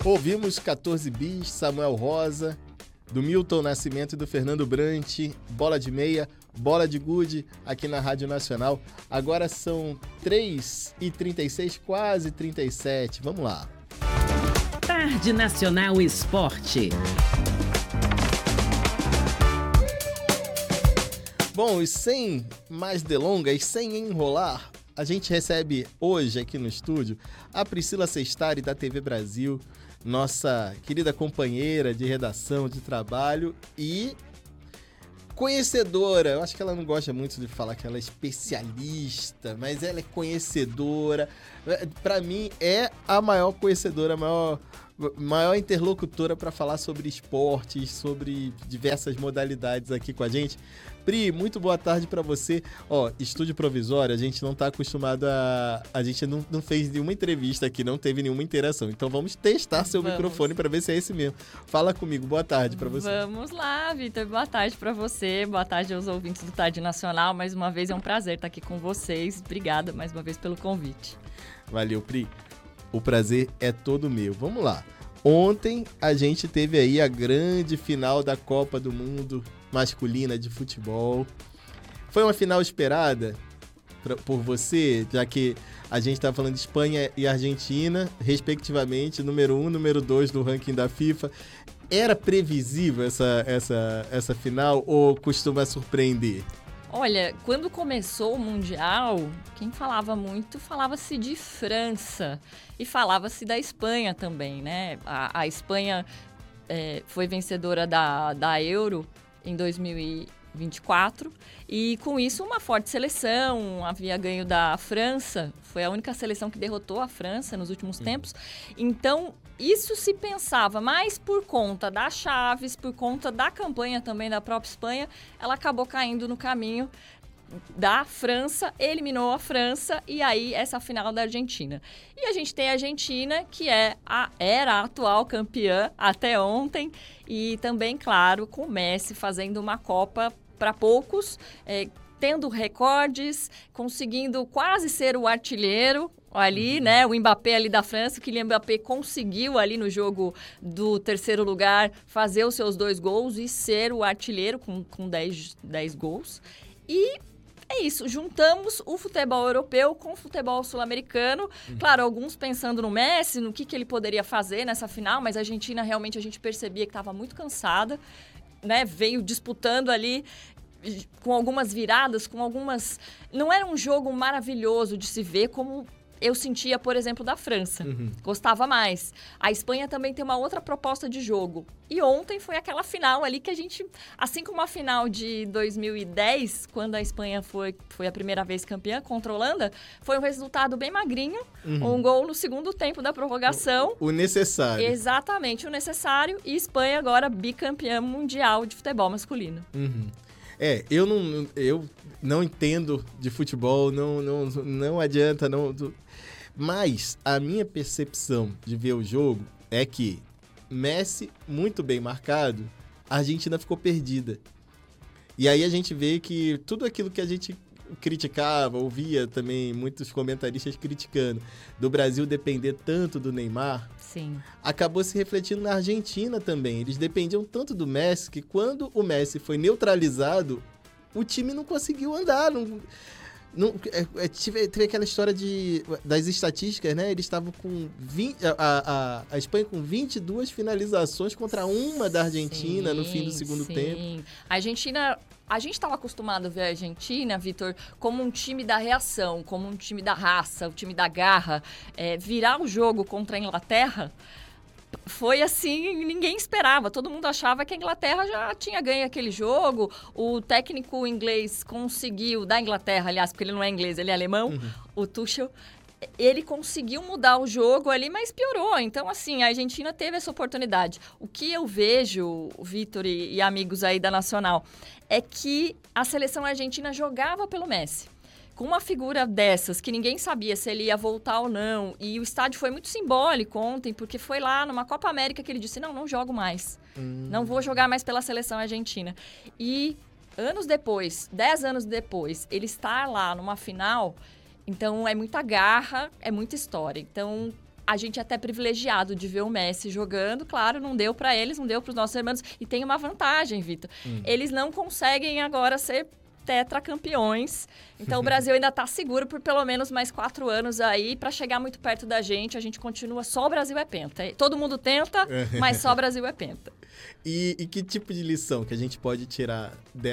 Ouvimos 14 Bis, Samuel Rosa, do Milton Nascimento e do Fernando Brant, Bola de Meia, Bola de Gude, aqui na Rádio Nacional. Agora são 3h36, quase 37. Vamos lá. Tarde Nacional Esporte. Bom, e sem mais delongas, sem enrolar, a gente recebe hoje aqui no estúdio a Priscila Sestari, da TV Brasil, nossa querida companheira de redação, de trabalho e conhecedora. Eu acho que ela não gosta muito de falar que ela é especialista, mas ela é conhecedora. Para mim, é a maior conhecedora, a maior interlocutora para falar sobre esportes, sobre diversas modalidades aqui com a gente. Pri, muito boa tarde para você. Ó, estúdio provisório, a gente não tá acostumado a gente não fez nenhuma entrevista aqui, não teve nenhuma interação. Então vamos testar seu microfone para ver se é esse mesmo. Fala comigo, boa tarde para você. Vamos lá, Vitor, boa tarde para você, boa tarde aos ouvintes do Tarde Nacional. Mais uma vez é um prazer estar aqui com vocês. Obrigada mais uma vez pelo convite. Valeu, Pri. O prazer é todo meu. Vamos lá. Ontem a gente teve aí a grande final da Copa do Mundo masculina de futebol. Foi uma final esperada por você, já que a gente está falando de Espanha e Argentina, respectivamente, número 1 e número 2 do ranking da FIFA. Era previsível essa final ou costuma surpreender? Olha, quando começou o Mundial, quem falava muito, falava-se de França e falava-se da Espanha também, né? A Espanha foi vencedora da Euro em 2024 e com isso uma forte seleção, havia ganho da França, foi a única seleção que derrotou a França nos últimos tempos. Então, isso se pensava, mas por conta das chaves, por conta da campanha também da própria Espanha, ela acabou caindo no caminho da França, eliminou a França e aí essa final da Argentina. E a gente tem a Argentina, que era a atual campeã até ontem e também, claro, com o Messi fazendo uma Copa para poucos, tendo recordes, conseguindo quase ser o artilheiro ali, né? O Mbappé ali da França, o Kylian Mbappé conseguiu ali no jogo do terceiro lugar fazer os seus 2 gols e ser o artilheiro com 10 gols. E é isso, juntamos o futebol europeu com o futebol sul-americano. Claro, alguns pensando no Messi, no que ele poderia fazer nessa final, mas a Argentina realmente a gente percebia que estava muito cansada, né? Veio disputando ali com algumas viradas, com algumas... Não era um jogo maravilhoso de se ver como eu sentia, por exemplo, da França. Gostava mais. A Espanha também tem uma outra proposta de jogo. E ontem foi aquela final ali que a gente... Assim como a final de 2010, quando a Espanha foi a primeira vez campeã contra a Holanda, foi um resultado bem magrinho. Um gol no segundo tempo da prorrogação. O necessário. Exatamente, o necessário. E Espanha agora bicampeã mundial de futebol masculino. Eu não entendo de futebol, não adianta, mas a minha percepção de ver o jogo é que Messi, muito bem marcado, a Argentina ficou perdida. E aí a gente vê que tudo aquilo que a gente criticava, ouvia também muitos comentaristas criticando, do Brasil depender tanto do Neymar, sim, acabou se refletindo na Argentina também. Eles dependiam tanto do Messi que quando o Messi foi neutralizado, o time não conseguiu andar. Teve aquela história das estatísticas, né? Eles estavam com 20, a Espanha com 22 finalizações contra uma da Argentina no fim do segundo tempo. A Argentina... A gente estava acostumado a ver a Argentina, Vitor, como um time da reação, como um time da raça, o time da garra. Virar o jogo contra a Inglaterra foi assim, ninguém esperava. Todo mundo achava que a Inglaterra já tinha ganho aquele jogo. O técnico inglês conseguiu, da Inglaterra, aliás, porque ele não é inglês, ele é alemão, o Tuchel. Ele conseguiu mudar o jogo ali, mas piorou. Então, assim, a Argentina teve essa oportunidade. O que eu vejo, Vitor e amigos aí da Nacional, é que a seleção argentina jogava pelo Messi. Com uma figura dessas, que ninguém sabia se ele ia voltar ou não. E o estádio foi muito simbólico ontem, porque foi lá numa Copa América que ele disse, não jogo mais. Não vou jogar mais pela seleção argentina. E anos depois, 10 anos depois, ele estar lá numa final... Então, é muita garra, é muita história. Então, a gente é até privilegiado de ver o Messi jogando. Claro, não deu para eles, não deu para os nossos irmãos. E tem uma vantagem, Vitor. Eles não conseguem agora ser tetracampeões. Então, o Brasil ainda está seguro por pelo menos mais 4 anos aí. Para chegar muito perto da gente, a gente continua só o Brasil é penta. Todo mundo tenta, mas só o Brasil é penta. E que tipo de lição que a gente pode tirar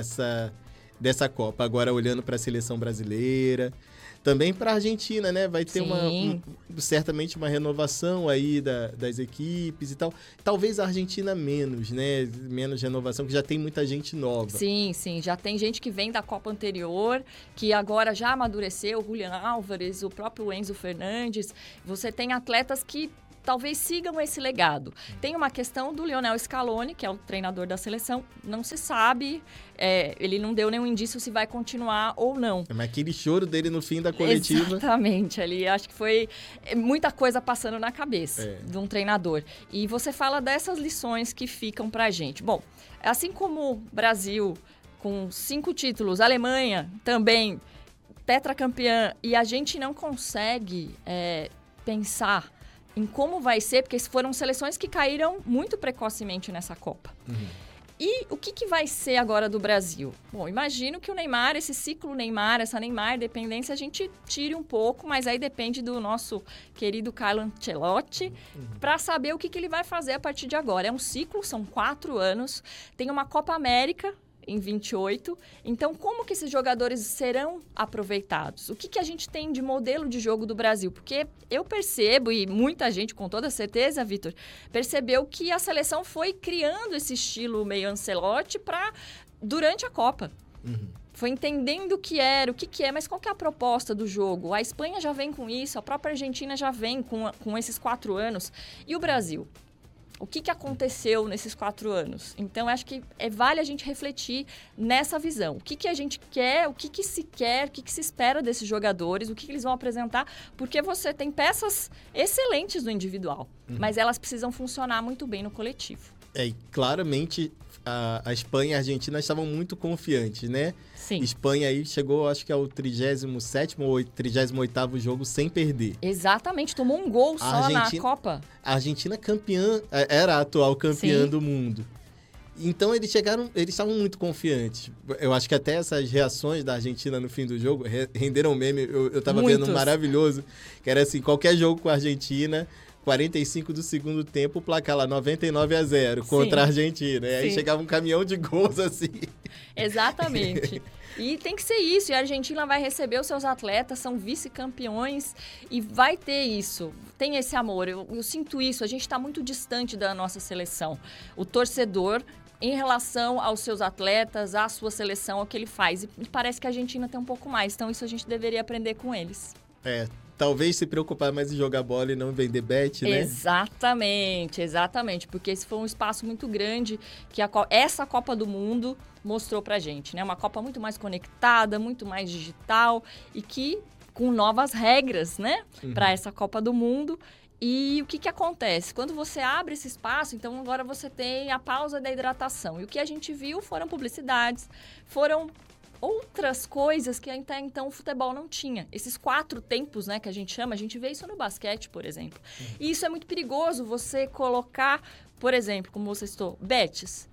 dessa Copa? Agora, olhando para a seleção brasileira, também para a Argentina, né? Vai ter certamente uma renovação aí das equipes e tal. Talvez a Argentina menos, né? Menos renovação, que já tem muita gente nova. Sim. Já tem gente que vem da Copa anterior, que agora já amadureceu. O Julián Álvares, o próprio Enzo Fernandes. Você tem atletas que talvez sigam esse legado. Tem uma questão do Lionel Scaloni, que é o treinador da seleção. Não se sabe, ele não deu nenhum indício se vai continuar ou não. Mas aquele choro dele no fim da coletiva... Exatamente, ali acho que foi muita coisa passando na cabeça de um treinador. E você fala dessas lições que ficam pra gente. Bom, assim como o Brasil, com 5 títulos, a Alemanha também, tetracampeã, e a gente não consegue pensar em como vai ser, porque foram seleções que caíram muito precocemente nessa Copa. E o que vai ser agora do Brasil? Bom, imagino que o Neymar, esse ciclo Neymar, essa Neymar dependência, a gente tire um pouco, mas aí depende do nosso querido Carlo Ancelotti para saber o que ele vai fazer a partir de agora. É um ciclo, são 4 anos, tem uma Copa América em 28. Então, como que esses jogadores serão aproveitados? O que a gente tem de modelo de jogo do Brasil? Porque eu percebo, e muita gente, com toda certeza, Vitor, percebeu que a seleção foi criando esse estilo meio Ancelotti durante a Copa. Foi entendendo o que era, o que é, mas qual que é a proposta do jogo? A Espanha já vem com isso, a própria Argentina já vem com esses 4 anos. E o Brasil? O que aconteceu nesses 4 anos? Então, acho que vale a gente refletir nessa visão. O que a gente quer, o que se quer, o que se espera desses jogadores, o que eles vão apresentar, porque você tem peças excelentes no individual, mas elas precisam funcionar muito bem no coletivo. E claramente a Espanha e a Argentina estavam muito confiantes, né? Sim. Espanha aí chegou, acho que ao 37º ou 38º jogo sem perder. Exatamente, tomou um gol só na Copa. A Argentina campeã, era a atual campeã do mundo. Então eles estavam muito confiantes. Eu acho que até essas reações da Argentina no fim do jogo renderam um meme, eu tava vendo maravilhoso, que era assim, qualquer jogo com a Argentina, 45 do segundo tempo, o placar lá 99-0 contra a Argentina. E aí chegava um caminhão de gols assim. Exatamente. E tem que ser isso. E a Argentina vai receber os seus atletas, são vice-campeões e vai ter isso. Tem esse amor. Eu sinto isso. A gente está muito distante da nossa seleção. O torcedor, em relação aos seus atletas, à sua seleção, ao que ele faz. E parece que a Argentina tem um pouco mais. Então, isso a gente deveria aprender com eles. Talvez se preocupar mais em jogar bola e não vender bet, né? Exatamente. Porque esse foi um espaço muito grande que essa Copa do Mundo mostrou pra gente, né? Uma Copa muito mais conectada, muito mais digital e que com novas regras, né? Para essa Copa do Mundo. E o que acontece? Quando você abre esse espaço, então agora você tem a pausa da hidratação. E o que a gente viu foram publicidades, foram outras coisas que até então o futebol não tinha. Esses 4 tempos, né, que a gente chama, a gente vê isso no basquete, por exemplo. E isso é muito perigoso, você colocar, por exemplo, como você citou, bets.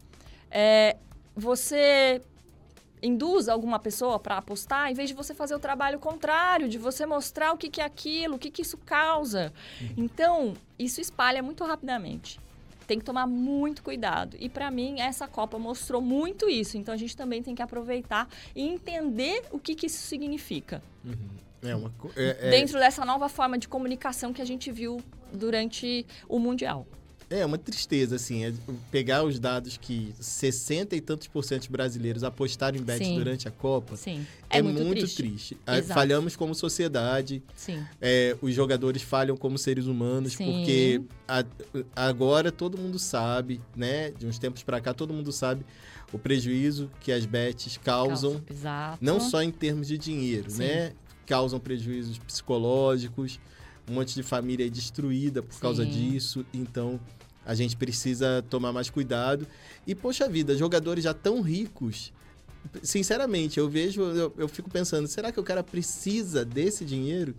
Você induz alguma pessoa para apostar, em vez de você fazer o trabalho contrário, de você mostrar o que é aquilo, o que isso causa. Então, isso espalha muito rapidamente. Tem que tomar muito cuidado. E, para mim, essa Copa mostrou muito isso. Então, a gente também tem que aproveitar e entender o que isso significa. Dentro dessa nova forma de comunicação que a gente viu durante o Mundial. É uma tristeza, assim, pegar os dados que 60 e tantos % de brasileiros apostaram em bet durante a Copa. Sim. É muito triste. Falhamos como sociedade. Sim. Os jogadores falham como seres humanos, porque agora todo mundo sabe, né? De uns tempos para cá, todo mundo sabe o prejuízo que as bets causam. Exato. Não só em termos de dinheiro, né? Causam prejuízos psicológicos, um monte de família destruída por causa disso. Então, a gente precisa tomar mais cuidado. E, poxa vida, jogadores já tão ricos. Sinceramente, eu fico pensando, será que o cara precisa desse dinheiro?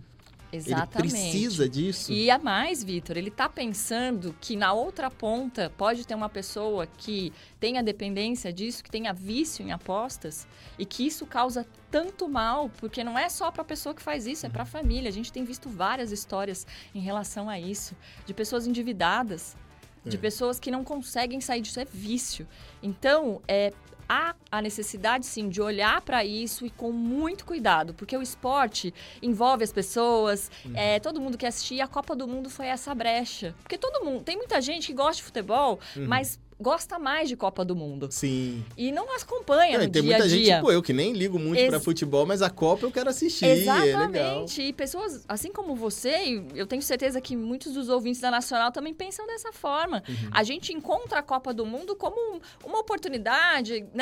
Exatamente. Ele precisa disso. E a mais, Vitor, ele está pensando que na outra ponta pode ter uma pessoa que tenha dependência disso, que tenha vício em apostas e que isso causa tanto mal, porque não é só para a pessoa que faz isso, é para a família. A gente tem visto várias histórias em relação a isso, de pessoas endividadas, de pessoas que não conseguem sair disso, é vício. Então, há a necessidade, sim, de olhar para isso e com muito cuidado, porque o esporte envolve as pessoas, todo mundo quer assistir, e a Copa do Mundo foi essa brecha. Porque todo mundo, tem muita gente que gosta de futebol, mas gosta mais de Copa do Mundo. Sim. E não as acompanha no tem dia a muita dia. gente, tipo eu, que nem ligo muito pra futebol, mas a Copa eu quero assistir. Exatamente. E pessoas, assim como você, e eu tenho certeza que muitos dos ouvintes da Nacional também pensam dessa forma. A gente encontra a Copa do Mundo como uma oportunidade, né?